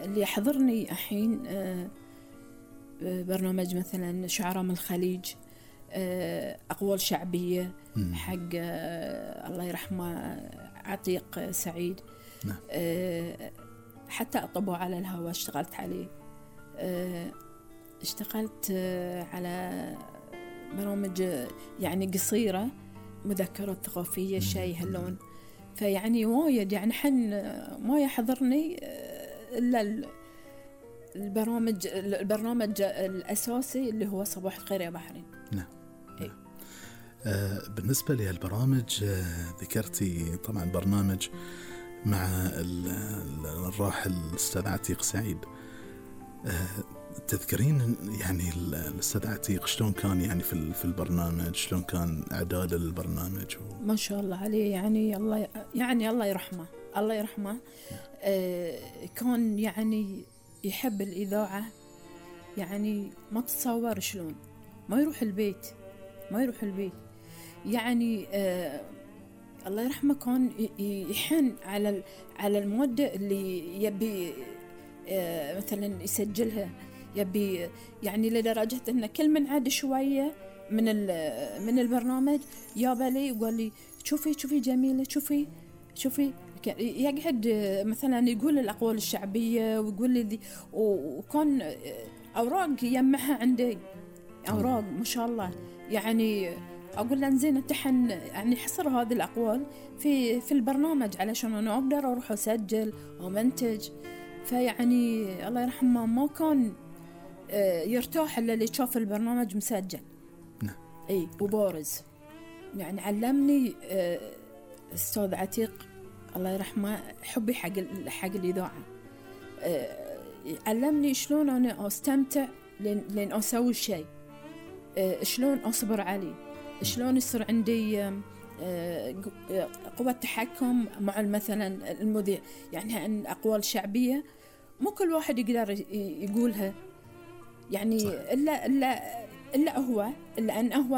اللي يحضرني الحين برنامج مثلا شعراء من الخليج، أقوال شعبية حق الله يرحمه عتيق سعيد. نعم. حتى أطبوا على الهواء اشتغلت عليه. اشتغلت على برامج يعني قصيرة، مذكرات ثقافية شيء هاللون. فيعني وايد يعني حن ما يحضرني إلا البرنامج الأساسي اللي هو صباح الخير يا بحرين. نعم. بالنسبة لهالبرامج ذكرتي طبعا برنامج مع الراحل الأستاذ عتيق سعيد. تذكرين يعني الأستاذ عتيق شلون كان يعني في البرنامج، شلون كان إعداد البرنامج؟ ما شاء الله عليه، يعني الله يرحمه، الله يرحمه. كان يعني يحب الإذاعة، يعني ما تتصور شلون ما يروح البيت يعني الله يرحمه. كان يحن على المادة اللي يبي مثلا يسجلها، يبي يعني لدرجة إن كل من عاد شوية من البرنامج يابا لي وقال لي شوفي جميلة، شوفي يقعد مثلا يقول الأقوال الشعبية ويقول لي ذي، وكان أوراق يجمعها عندي، أوراق ما شاء الله. يعني أقول له زين أنت يعني حصر هذه الأقوال في البرنامج علشان أنا أقدر أروح أسجل ومنتج. فيعني الله يرحمه ما كان يرتاح إلا اللي يشوف البرنامج مسجل. نعم. أي وبارز. يعني علمني أستاذ عتيق الله يرحمه حبي حق الإذاعة. علمني شلون أنا أستمتع لين أسوي الشيء، شلون أصبر عليه، شلون يصير عندي قوة تحكم مع مثلا المذيع. يعني عن أقوال شعبية مو كل واحد يقدر يقولها، يعني صح. إلا هو أن هو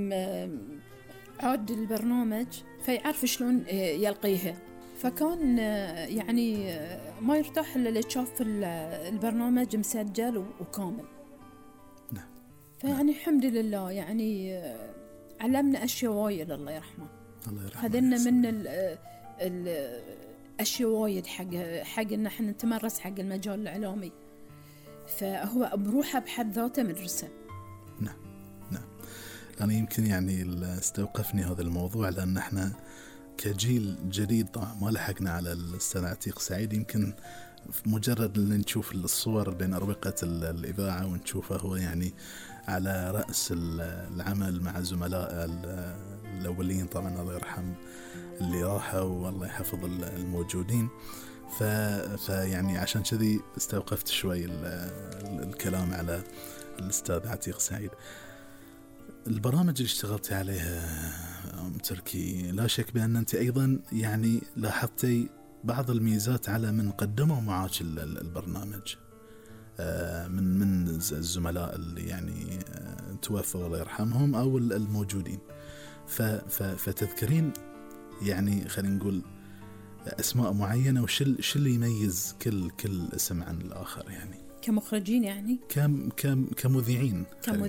عاد البرنامج فيعرف شلون يلقيها. فكان يعني ما يرتاح إلا يشوف البرنامج مسجل وكامل. نعم. فيعني الحمد لله يعني علمنا أشياء وايد الله يرحمه. خذلنا من الأشياء وايد حق إن احنا نتمرس حق المجال الإعلامي. فهو بروحه بحد ذاته مدرسة. نعم. أنا يمكن يعني استوقفني هذا الموضوع لأن احنا كجيل جديد طبعا ما لحقنا على الأستاذ عتيق سعيد. يمكن مجرد اللي نشوف الصور بين أروقة الإذاعة ونشوفه هو يعني على رأس العمل مع زملاء الأولين طبعا الله يرحم اللي راحوا والله يحفظ الموجودين. فيعني عشان كذي استوقفت شوي الكلام على الأستاذ عتيق سعيد. البرامج اللي اشتغلتي عليها أم تركي لا شك بأن أنت أيضا يعني لاحظتي بعض الميزات على من قدموا معاك البرنامج من الزملاء اللي يعني توفوا الله يرحمهم أو الموجودين. فتذكرين يعني خلينا نقول أسماء معينة وش اللي يميز كل اسم عن الآخر يعني كمخرجين يعني كمذيعين.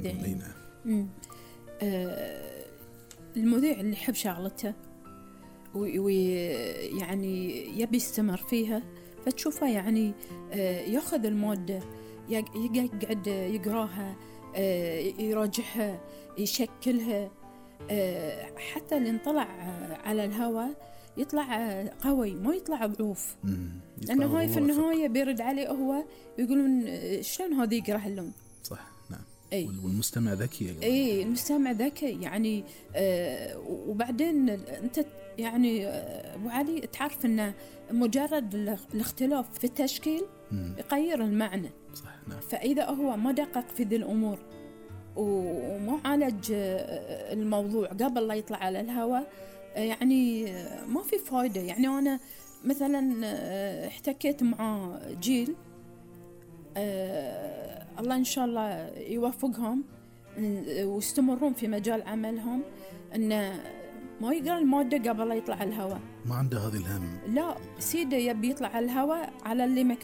المذيع اللي يحب شغلته ويعني يبي يستمر فيها فتشوفه يعني يأخذ المادة يقعد يقراها يراجعها يشكلها حتى اللي نطلع على الهواء يطلع قوي ما يطلع ضعوف. لأنه هاي في النهاية بيرد عليه هو يقولون شلون هذا يقرأ اللون. صح. نعم. والمستمع ذكي. المستمع ذكي يعني وبعدين أنت يعني أبو علي تعرف أن مجرد الاختلاف في التشكيل يغير المعنى. صح. نعم. فإذا هو ما دقق في ذي الأمور وما عالج الموضوع قبل لا يطلع على الهواء يعني ما في فايدة. يعني أنا مثلا احتكيت مع جيل الله إن شاء الله يوفقهم ويستمرون في مجال عملهم أن ما يقرأ المادة قبل لا يطلع على الهواء. ما عنده هذه الهم. لا سيدة يبي يطلع على الهواء على اللي